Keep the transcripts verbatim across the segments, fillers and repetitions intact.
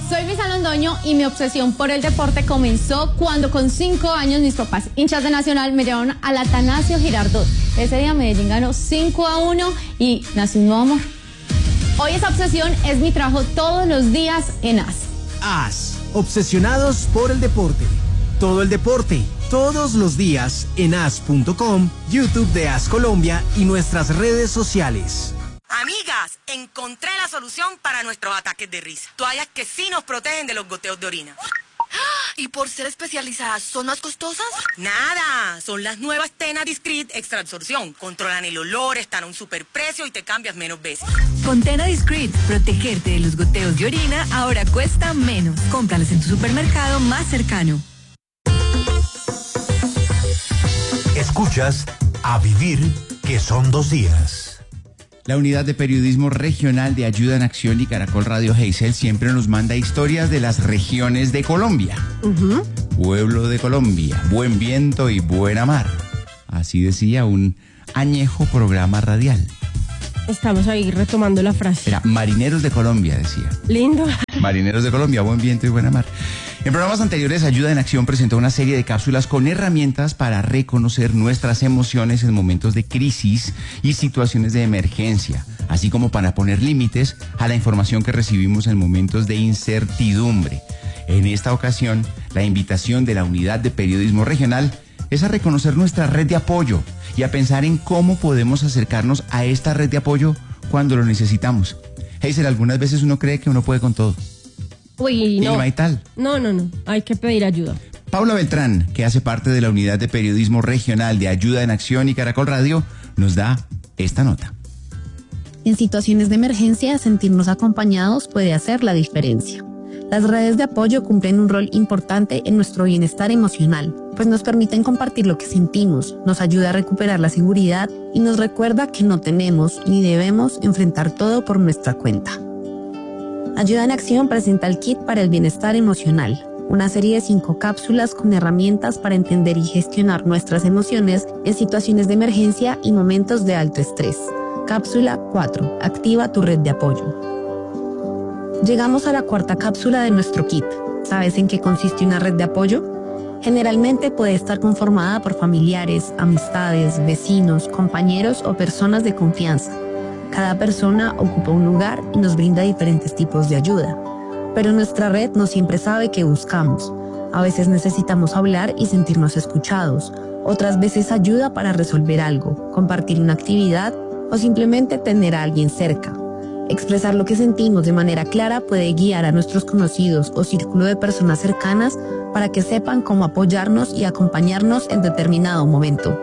Soy Luisa Londoño y mi obsesión por el deporte comenzó cuando con cinco años mis papás, hinchas de Nacional, me llevaron al Atanasio Girardot. Ese día Medellín ganó cinco a uno y nació un nuevo amor. Hoy esa obsesión es mi trabajo todos los días en A S. A S, obsesionados por el deporte. Todo el deporte, todos los días en A S punto com, YouTube de A S Colombia y nuestras redes sociales. Amigas, encontré la solución para nuestros ataques de risa. Toallas que sí nos protegen de los goteos de orina. ¿Y por ser especializadas, son más costosas? Nada, son las nuevas Tena Discreet Extra Absorción. Controlan el olor, están a un superprecio y te cambias menos veces. Con Tena Discreet, protegerte de los goteos de orina ahora cuesta menos. Cómpralas en tu supermercado más cercano. Escuchas A Vivir, que son dos días. La Unidad de Periodismo Regional de Ayuda en Acción y Caracol Radio Heysel siempre nos manda historias de las regiones de Colombia. Uh-huh. Pueblo de Colombia, buen viento y buena mar. Así decía un añejo programa radial. Estamos ahí retomando la frase. Era Marineros de Colombia, decía. Lindo. Marineros de Colombia, buen viento y buena mar. En programas anteriores, Ayuda en Acción presentó una serie de cápsulas con herramientas para reconocer nuestras emociones en momentos de crisis y situaciones de emergencia, así como para poner límites a la información que recibimos en momentos de incertidumbre. En esta ocasión, la invitación de la Unidad de Periodismo Regional es a reconocer nuestra red de apoyo y a pensar en cómo podemos acercarnos a esta red de apoyo cuando lo necesitamos. Heysel, algunas veces uno cree que uno puede con todo. Uy, no. Y tal. No, no, no. Hay que pedir ayuda. Paula Beltrán, que hace parte de la Unidad de Periodismo Regional de Ayuda en Acción y Caracol Radio, nos da esta nota. En situaciones de emergencia, sentirnos acompañados puede hacer la diferencia. Las redes de apoyo cumplen un rol importante en nuestro bienestar emocional, pues nos permiten compartir lo que sentimos, nos ayuda a recuperar la seguridad y nos recuerda que no tenemos ni debemos enfrentar todo por nuestra cuenta. Ayuda en Acción presenta el Kit para el Bienestar Emocional, una serie de cinco cápsulas con herramientas para entender y gestionar nuestras emociones en situaciones de emergencia y momentos de alto estrés. Cápsula cuatro. Activa tu red de apoyo. Llegamos a la cuarta cápsula de nuestro kit. ¿Sabes en qué consiste una red de apoyo? Generalmente puede estar conformada por familiares, amistades, vecinos, compañeros o personas de confianza. Cada persona ocupa un lugar y nos brinda diferentes tipos de ayuda. Pero nuestra red no siempre sabe qué buscamos. A veces necesitamos hablar y sentirnos escuchados. Otras veces ayuda para resolver algo, compartir una actividad o simplemente tener a alguien cerca. Expresar lo que sentimos de manera clara puede guiar a nuestros conocidos o círculo de personas cercanas para que sepan cómo apoyarnos y acompañarnos en determinado momento.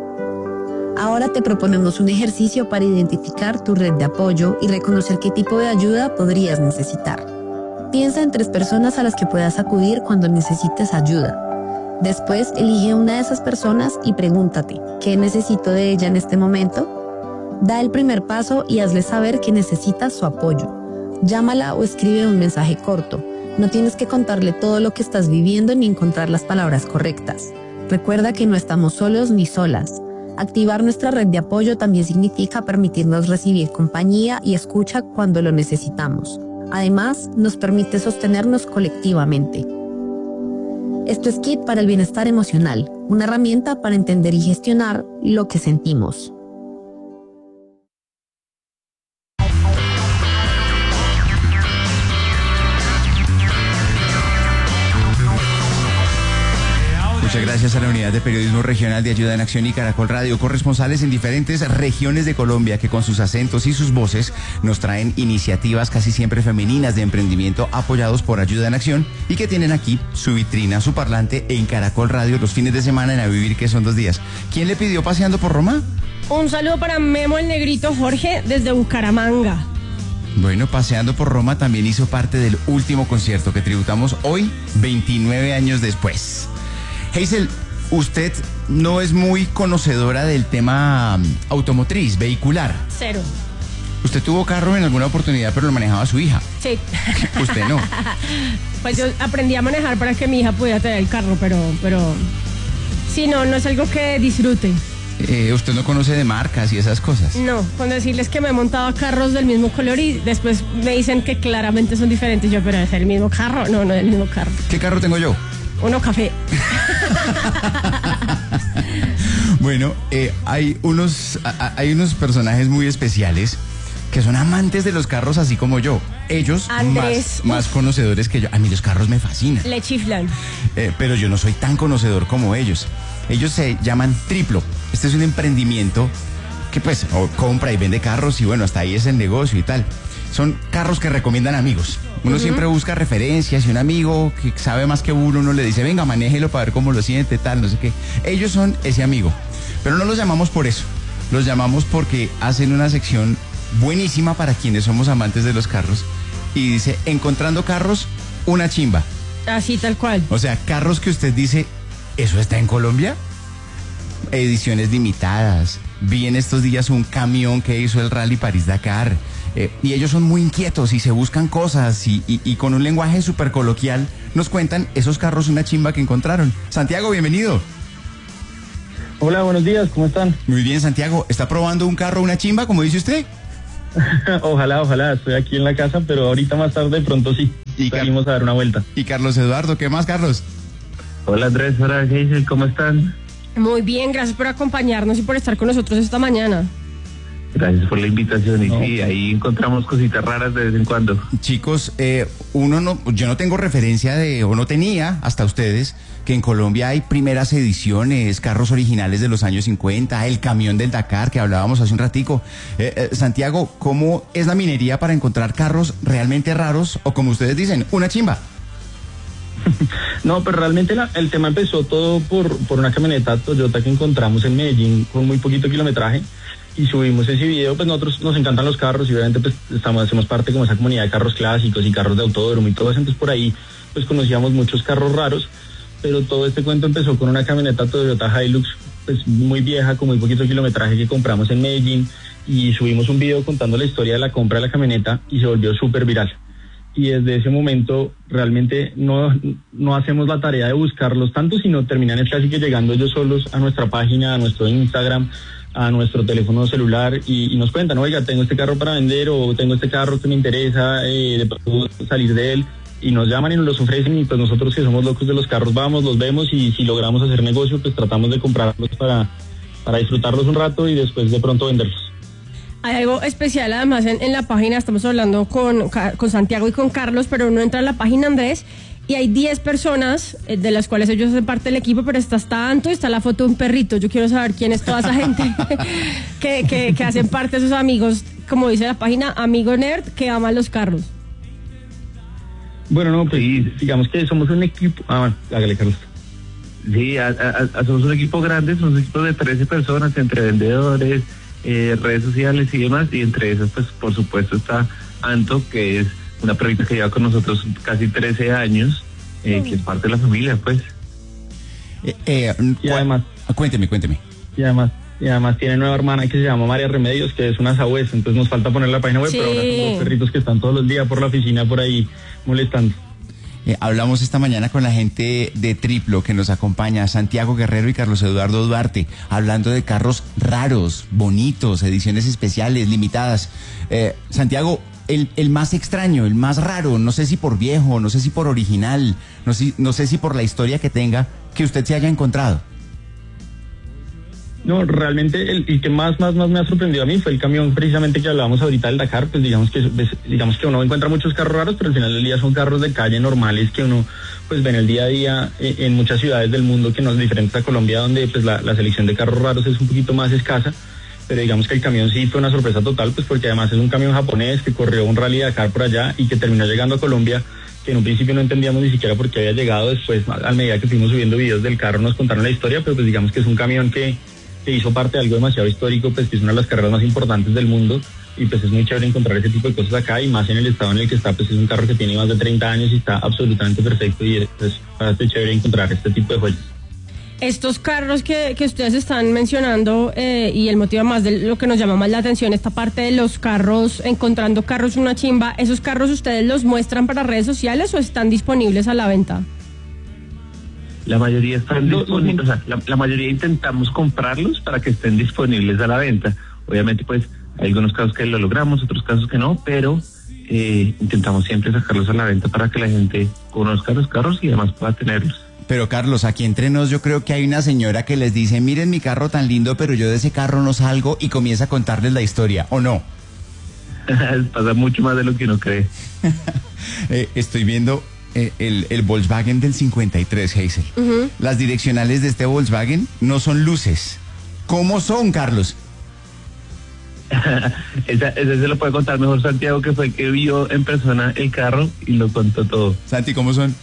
Ahora te proponemos un ejercicio para identificar tu red de apoyo y reconocer qué tipo de ayuda podrías necesitar. Piensa en tres personas a las que puedas acudir cuando necesites ayuda. Después, elige una de esas personas y pregúntate, ¿qué necesito de ella en este momento? Da el primer paso y hazle saber que necesitas su apoyo. Llámala o escribe un mensaje corto. No tienes que contarle todo lo que estás viviendo ni encontrar las palabras correctas. Recuerda que no estamos solos ni solas. Activar nuestra red de apoyo también significa permitirnos recibir compañía y escucha cuando lo necesitamos. Además, nos permite sostenernos colectivamente. Esto es Kit para el Bienestar Emocional, una herramienta para entender y gestionar lo que sentimos. Muchas gracias a la Unidad de Periodismo Regional de Ayuda en Acción y Caracol Radio, corresponsales en diferentes regiones de Colombia que con sus acentos y sus voces nos traen iniciativas casi siempre femeninas de emprendimiento apoyados por Ayuda en Acción y que tienen aquí su vitrina, su parlante en Caracol Radio los fines de semana en A Vivir, que son dos días. ¿Quién le pidió Paseando por Roma? Un saludo para Memo el Negrito Jorge desde Bucaramanga. Bueno, Paseando por Roma también hizo parte del último concierto que tributamos hoy, veintinueve años después. Heysel, usted no es muy conocedora del tema automotriz, vehicular. Cero. Usted tuvo carro en alguna oportunidad, pero lo manejaba su hija. Sí. Usted no. Pues yo aprendí a manejar para que mi hija pudiera tener el carro, pero, pero sí, no, no es algo que disfrute. Eh, usted no conoce de marcas y esas cosas. No, con decirles que me he montado a carros del mismo color y después me dicen que claramente son diferentes. Yo, pero ¿es el mismo carro? No, no es el mismo carro. ¿Qué carro tengo yo? Uno café. Bueno, eh, hay unos a, hay unos personajes muy especiales que son amantes de los carros así como yo. Ellos Andrés, más, más conocedores que yo. A mí los carros me fascinan. Le chiflan. Eh, pero yo no soy tan conocedor como ellos. Ellos se llaman Triplo. Este es un emprendimiento que pues o compra y vende carros y bueno, hasta ahí es el negocio y tal. Son carros que recomiendan amigos. Uno uh-huh. siempre busca referencias y un amigo que sabe más que uno, uno le dice, venga, manéjelo para ver cómo lo siente, tal, no sé qué. Ellos son ese amigo. Pero no los llamamos por eso. Los llamamos porque hacen una sección buenísima para quienes somos amantes de los carros. Y dice, encontrando carros, una chimba. Así, tal cual. O sea, carros que usted dice, ¿eso está en Colombia? Ediciones limitadas. Vi en estos días un camión que hizo el Rally París-Dakar. Eh, y ellos son muy inquietos y se buscan cosas y, y, y con un lenguaje súper coloquial nos cuentan esos carros una chimba que encontraron. Santiago, bienvenido. Hola, buenos días, ¿cómo están? Muy bien, Santiago. ¿Está probando un carro una chimba, como dice usted? Ojalá, ojalá. Estoy aquí en la casa, pero ahorita más tarde de pronto sí. Y salimos Car- a dar una vuelta. Y Carlos Eduardo, ¿qué más, Carlos? Hola, Andrés. Hola, Geisel, ¿cómo están? Muy bien, gracias por acompañarnos y por estar con nosotros esta mañana. Gracias por la invitación y no. Sí, ahí encontramos cositas raras de vez en cuando. Chicos, eh, uno no, yo no tengo referencia de, o no tenía hasta ustedes, que en Colombia hay primeras ediciones, carros originales de los años cincuenta, el camión del Dakar que hablábamos hace un ratico. Eh, eh, Santiago, ¿cómo es la minería para encontrar carros realmente raros o como ustedes dicen, una chimba? No, pero realmente la, el tema empezó todo por, por una camioneta Toyota que encontramos en Medellín con muy poquito kilometraje. Y subimos ese video, pues nosotros nos encantan los carros y obviamente pues estamos, hacemos parte como esa comunidad de carros clásicos y carros de autódromo y todo eso, entonces por ahí pues conocíamos muchos carros raros, pero todo este cuento empezó con una camioneta Toyota Hilux pues muy vieja, con muy poquito kilometraje que compramos en Medellín y subimos un video contando la historia de la compra de la camioneta y se volvió súper viral. Y desde ese momento realmente no, no hacemos la tarea de buscarlos tanto, sino terminan casi que llegando ellos solos a nuestra página, a nuestro Instagram, a nuestro teléfono celular y, y nos cuentan, oiga, tengo este carro para vender o tengo este carro que me interesa, eh, de pronto salir de él, y nos llaman y nos los ofrecen y pues nosotros que somos locos de los carros vamos, los vemos y si logramos hacer negocio pues tratamos de comprarlos para, para disfrutarlos un rato y después de pronto venderlos. Hay algo especial además en, en la página, estamos hablando con, con Santiago y con Carlos, pero uno entra a la página, Andrés, y hay diez personas, eh, de las cuales ellos hacen parte del equipo, pero está tanto, está la foto de un perrito. Yo quiero saber quién es toda esa gente que, que, que hacen parte de esos amigos, como dice la página, amigo nerd que ama los carros. Bueno, no, pues sí, digamos que somos un equipo... Ah, bueno, hágale, Carlos. Sí, a, a, a, somos un equipo grande, somos un equipo de trece personas, entre vendedores, eh, redes sociales y demás, y entre esas, pues, por supuesto, está Anto, que es una perrita que lleva con nosotros casi trece años, eh, que es parte de la familia, pues. Eh, eh, y además... Cuénteme, cuénteme. Y además... Y además tiene nueva hermana que se llama María Remedios, que es una sabuesa, entonces nos falta poner la página web, sí. Pero ahora son dos perritos que están todos los días por la oficina por ahí molestando. Eh, hablamos esta mañana con la gente de Triplo que nos acompaña, Santiago Guerrero y Carlos Eduardo Duarte, hablando de carros raros, bonitos, ediciones especiales, limitadas. Eh, Santiago, el, el más extraño, el más raro, no sé si por viejo, no sé si por original, no sé, no sé si por la historia que tenga, que usted se haya encontrado. No, realmente el, el que más, más, más me ha sorprendido a mí fue el camión precisamente que hablábamos ahorita del Dakar, pues digamos que pues, digamos que uno encuentra muchos carros raros, pero al final del día son carros de calle normales que uno pues ve en el día a día eh, en muchas ciudades del mundo que no es diferente a Colombia, donde pues la, la selección de carros raros es un poquito más escasa, pero digamos que el camión sí fue una sorpresa total, pues porque además es un camión japonés que corrió un rally Dakar por allá y que terminó llegando a Colombia, que en un principio no entendíamos ni siquiera por qué había llegado, después a medida que fuimos subiendo videos del carro nos contaron la historia, pero pues digamos que es un camión que que hizo parte de algo demasiado histórico, pues que es una de las carreras más importantes del mundo y pues es muy chévere encontrar ese tipo de cosas acá y más en el estado en el que está, pues es un carro que tiene más de treinta años y está absolutamente perfecto y es pues, bastante chévere encontrar este tipo de joyas. Estos carros que, que ustedes están mencionando eh, y el motivo más de lo que nos llama más la atención, esta parte de los carros, encontrando carros una chimba, ¿esos carros ustedes los muestran para redes sociales o están disponibles a la venta? La mayoría están disponibles, o sea, la, la mayoría intentamos comprarlos para que estén disponibles a la venta. Obviamente, pues, hay algunos casos que lo logramos, otros casos que no, pero eh, intentamos siempre sacarlos a la venta para que la gente conozca los carros y además pueda tenerlos. Pero Carlos, aquí entre nos yo creo que hay una señora que les dice, miren mi carro tan lindo, pero yo de ese carro no salgo, y comienza a contarles la historia, ¿o no? Pasa mucho más de lo que uno cree. eh, estoy viendo eh, el, el Volkswagen del cincuenta y tres, Hazel. Uh-huh. Las direccionales de este Volkswagen no son luces. ¿Cómo son, Carlos? esa, ese se lo puede contar mejor Santiago, que fue el que vio en persona el carro y lo contó todo. Santi, ¿cómo son?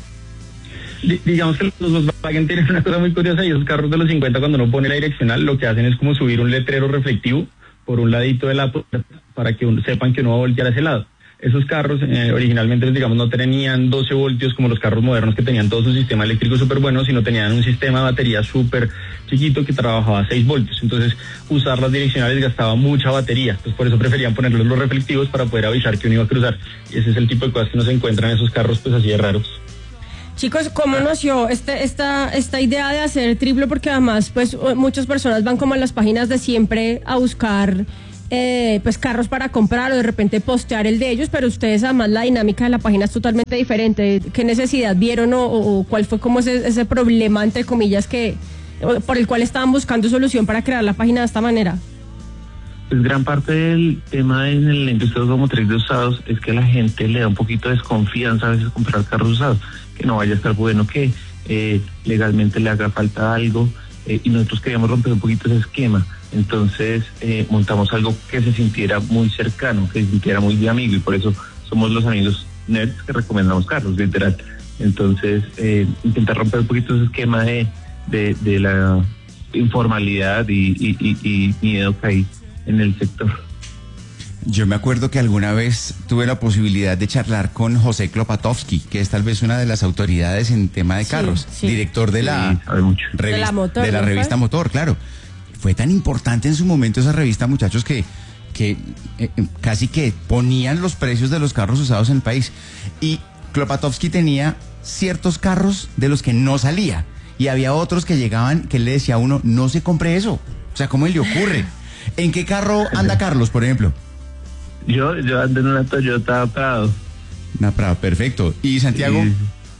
D- digamos que los Volkswagen tienen una cosa muy curiosa, y esos carros de los cincuenta, cuando uno pone la direccional, lo que hacen es como subir un letrero reflectivo por un ladito de la puerta para que uno, sepan que uno va a voltear a ese lado. Esos carros eh, originalmente, digamos, no tenían doce voltios como los carros modernos, que tenían todo su sistema eléctrico súper bueno, sino tenían un sistema de batería súper chiquito que trabajaba a seis voltios. Entonces, usar las direccionales gastaba mucha batería. Entonces, por eso preferían ponerlos los reflectivos para poder avisar que uno iba a cruzar. Y ese es el tipo de cosas que no se encuentran en esos carros, pues así de raros. Chicos, ¿cómo nació este, esta, esta idea de hacer Triplo? Porque además, pues, muchas personas van como a las páginas de siempre a buscar eh, pues carros para comprar, o de repente postear el de ellos, pero ustedes además la dinámica de la página es totalmente diferente. ¿Qué necesidad vieron o, o cuál fue como ese, ese problema, entre comillas, que por el cual estaban buscando solución para crear la página de esta manera? Pues gran parte del tema en la industria automotriz de usados es que a la gente le da un poquito de desconfianza a veces comprar carros usados, que no vaya a estar bueno, que eh, legalmente le haga falta algo, eh, y nosotros queríamos romper un poquito ese esquema. Entonces eh, montamos algo que se sintiera muy cercano, que se sintiera muy de amigo, y por eso somos los amigos nerds que recomendamos carros, literal. Entonces eh, intentar romper un poquito ese esquema de, de, de la informalidad y, y, y, y miedo que hay en el sector. Yo me acuerdo que alguna vez tuve la posibilidad de charlar con José Klopatowski, que es tal vez una de las autoridades en tema de carros, sí, sí. director de la, sí, mucho. Revista, de la, motor, de la revista Motor, claro. Fue tan importante en su momento esa revista, muchachos, que, que eh, casi que ponían los precios de los carros usados en el país. Y Klopatowski tenía ciertos carros de los que no salía, y había otros que llegaban que él le decía a uno, no se compre eso. O sea, ¿cómo le ocurre? ¿En qué carro anda Carlos, por ejemplo? Yo, yo ando en una Toyota Prado. Una Prado, perfecto. ¿Y Santiago? Sí.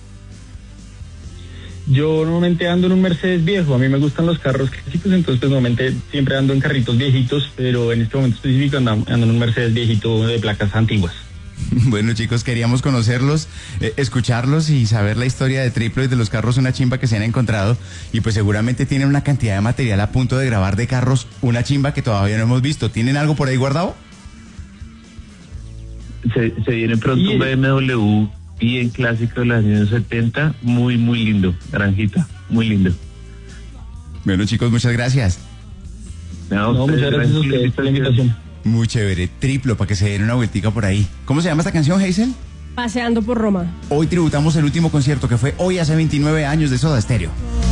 Yo normalmente ando en un Mercedes viejo. A mí me gustan los carros clásicos, entonces pues normalmente siempre ando en carritos viejitos, pero en este momento específico ando, ando en un Mercedes viejito de placas antiguas. Bueno, chicos, queríamos conocerlos, eh, escucharlos y saber la historia de Triplo y de los carros una chimba que se han encontrado, y pues seguramente tienen una cantidad de material a punto de grabar de carros una chimba que todavía no hemos visto. ¿Tienen algo por ahí guardado? Se, se viene pronto un B M W bien clásico de los años setenta, muy, muy lindo, naranjita, muy lindo. Bueno, chicos, muchas gracias. No, no muchas gracias a ustedes por la invitación. Muy chévere, Triplo, para que se den una vueltica por ahí. ¿Cómo se llama esta canción, Hazel? Paseando por Roma. Hoy tributamos el último concierto, que fue hoy hace veintinueve años, de Soda Stereo.